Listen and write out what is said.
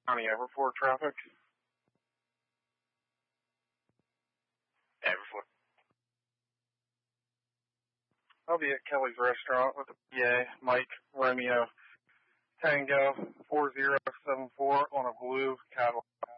County Everford traffic. Everford. I'll be at Kelly's restaurant with the PA, Mike Romeo Tango 4074 on a blue Cadillac.